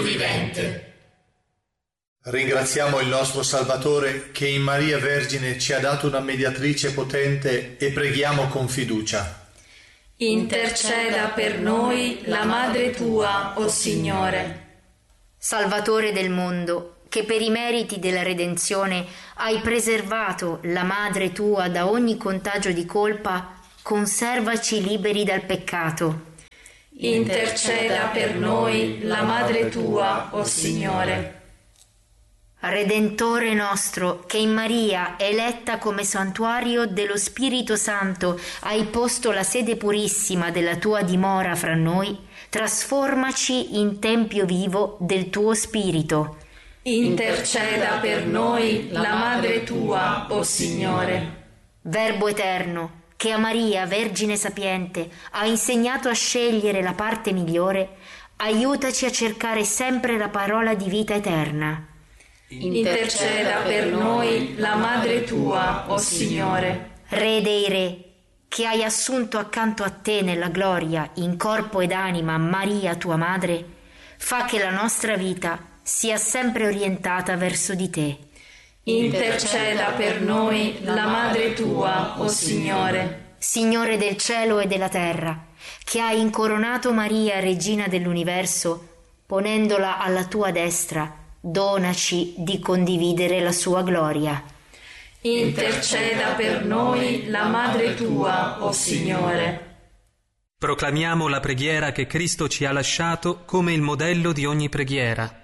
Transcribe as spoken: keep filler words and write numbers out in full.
vivente. Ringraziamo il nostro Salvatore che in Maria Vergine ci ha dato una mediatrice potente e preghiamo con fiducia. Interceda per noi la Madre tua, o Signore. Salvatore del mondo, che per i meriti della redenzione hai preservato la Madre tua da ogni contagio di colpa, conservaci liberi dal peccato. Interceda per noi la Madre tua, o Signore. Redentore nostro, che in Maria, eletta come santuario dello Spirito Santo, hai posto la sede purissima della tua dimora fra noi, trasformaci in tempio vivo del tuo Spirito. Interceda per noi la Madre tua, o Signore. Verbo eterno, che a Maria, Vergine sapiente, ha insegnato a scegliere la parte migliore, aiutaci a cercare sempre la parola di vita eterna. Interceda per noi la Madre tua, o Signore. Re dei re, che hai assunto accanto a te nella gloria, in corpo ed anima, Maria tua Madre, fa che la nostra vita sia sempre orientata verso di te. Interceda per noi la Madre tua, o Signore. Signore del cielo e della terra, che hai incoronato Maria, Regina dell'universo, ponendola alla tua destra, donaci di condividere la sua gloria. Interceda per noi la Madre tua, o Signore. Proclamiamo la preghiera che Cristo ci ha lasciato come il modello di ogni preghiera.